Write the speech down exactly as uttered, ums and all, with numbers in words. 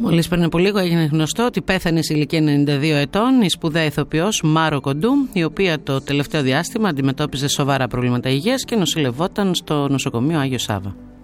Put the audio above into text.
Μόλις πριν από λίγο έγινε γνωστό ότι πέθανε σε ηλικία ενενήντα δύο ετών η σπουδαία ηθοποιός Μάρο Κοντού, η οποία το τελευταίο διάστημα αντιμετώπιζε σοβαρά προβλήματα υγείας και νοσηλευόταν στο νοσοκομείο Άγιο Σάββα.